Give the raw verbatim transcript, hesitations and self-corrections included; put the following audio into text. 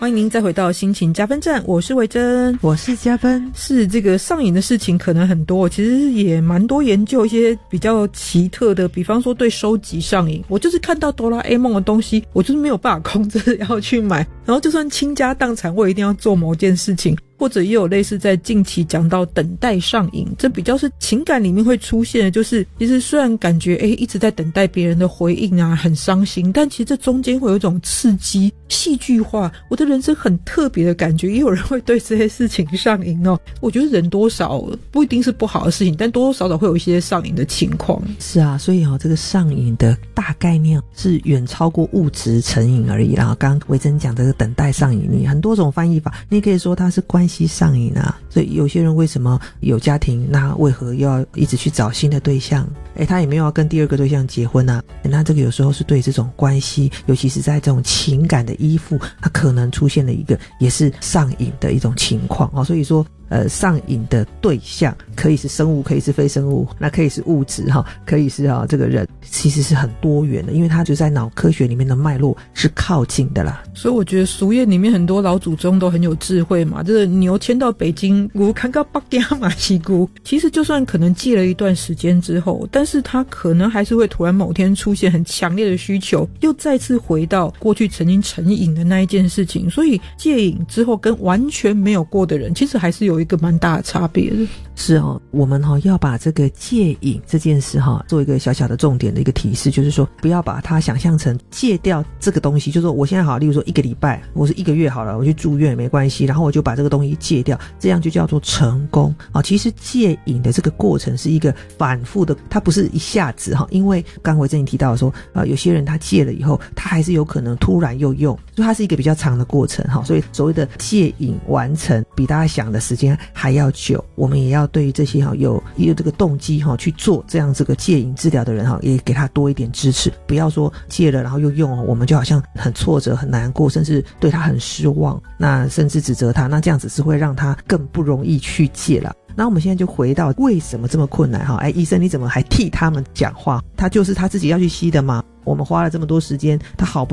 欢迎您再回到心情加分站，我是维珍， 我是加分。 是这个上瘾的事情可能很多，其实也蛮多研究一些比较奇特的，比方说对收集上瘾，我就是看到哆啦 A 梦的东西，我就是没有办法控制要去买，然后就算倾家荡产我一定要做某件事情。或者也有类似在近期讲到等待上瘾，这比较是情感里面会出现的，就是其实虽然感觉诶一直在等待别人的回应啊，很伤心，但其实这中间会有一种刺激戏剧化，我的人生很特别的感觉，也有人会对这些事情上瘾哦。我觉得人多少不一定是不好的事情，但多多少少会有一些上瘾的情况。 是啊，所以哦，这个上瘾的大概念是远超过物质成瘾而已啦。刚刚维珍讲这个等待上瘾，你很多种翻译法，你也可以说它是关系上瘾啊。所以有些人为什么有家庭，那为何又要一直去找新的对象？诶，他也没有要跟第二个对象结婚啊。那这个有时候是对这种关系，尤其是在这种情感的依附，它可能出现了一个也是上瘾的一种情况哦。所以说呃，上瘾的对象可以是生物，可以是非生物，那可以是物质哈，可以是啊这个人，其实是很多元的，因为它就在脑科学里面的脉络是靠近的啦。 所以我觉得俗谚里面很多老祖宗都很有智慧嘛，这个牛迁到北京，牛看到北京马西姑，其实就算可能戒了一段时间之后，但是他可能还是会突然某天出现很强烈的需求，又再次回到过去曾经成瘾的那一件事情。所以戒瘾之后跟完全没有过的人，其实还是有有一个蛮大的差别的。 是哦，我们哈、哦、要把这个戒瘾这件事哈、哦、做一个小小的重点的一个提示，就是说不要把它想象成戒掉这个东西，就是说我现在好，例如说一个礼拜，我是一个月好了，我去住院也没关系，然后我就把这个东西戒掉，这样就叫做成功啊、哦。其实戒瘾的这个过程是一个反复的，它不是一下子哈、哦，因为刚维珍你提到说，呃，有些人他戒了以后，他还是有可能突然又用，所以它是一个比较长的过程哈、哦。所以所谓的戒瘾完成，比大家想的时间还要久，我们也要对于这些哈有有这个动机哈去做这样这个戒瘾治疗的人哈，也给他多一点支持，不要说戒了然后又用，我们就好像很挫折很难过，甚至对他很失望，那甚至指责他，那这样子是会让他更不容易去戒了。那我们现在就回到为什么这么困难哈？哎，医生你怎么还替他们讲话？他就是他自己要去吸的吗？我们花了这么多时间，他好不